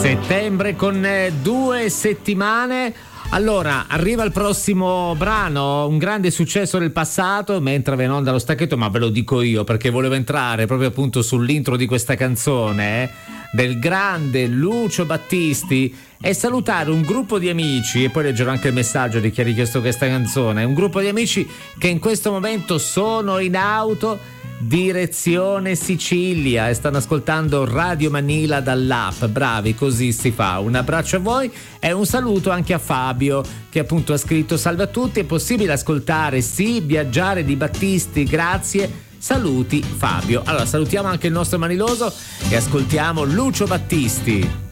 Settembre con 2 settimane. Allora, arriva il prossimo brano, un grande successo del passato, mentre va in onda lo stacchetto, ma ve lo dico io perché volevo entrare proprio appunto sull'intro di questa canzone del grande Lucio Battisti e salutare un gruppo di amici, e poi leggerò anche il messaggio di chi ha richiesto questa canzone, un gruppo di amici che in questo momento sono in auto direzione Sicilia e stanno ascoltando Radio Manila dall'app. Bravi, così si fa. Un abbraccio a voi e un saluto anche a Fabio che appunto ha scritto: salve a tutti, è possibile ascoltare Sì, viaggiare di Battisti, grazie, saluti Fabio. Allora salutiamo anche il nostro Maniloso e ascoltiamo Lucio Battisti.